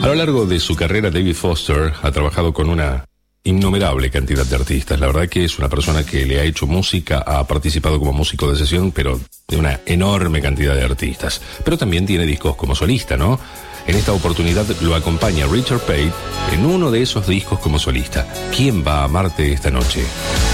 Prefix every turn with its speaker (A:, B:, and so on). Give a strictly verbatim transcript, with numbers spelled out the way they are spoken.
A: A lo largo de su carrera, David Foster ha trabajado con una innumerable cantidad de artistas. La verdad que es una persona que le ha hecho música, ha participado como músico de sesión, pero de una enorme cantidad de artistas. Pero también tiene discos como solista, ¿no? En esta oportunidad lo acompaña Richard Pate en uno de esos discos como solista. ¿Quién va a amarte esta noche?